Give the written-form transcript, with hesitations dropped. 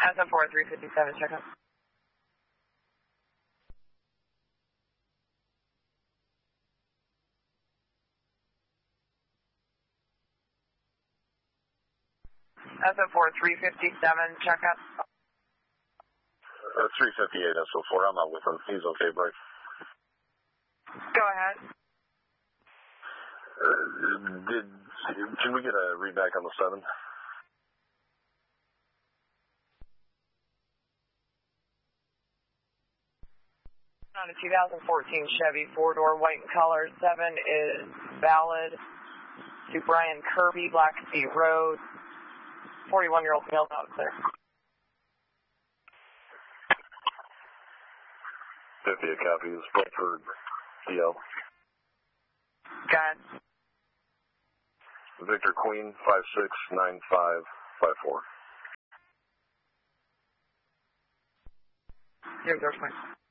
SM4 357, check out. SM4 357, check out. 358 SO4, I'm out with him. He's okay, Bryce. Go ahead. Can we get a read back on the 7? On a 2014 Chevy 4-door white in color, 7 is valid to Brian Kirby, Blacksea Road, 41-year-old male, not clear. 50 copies, Brentford, DL. Go ahead. Victor Queen, 569554. 0-0.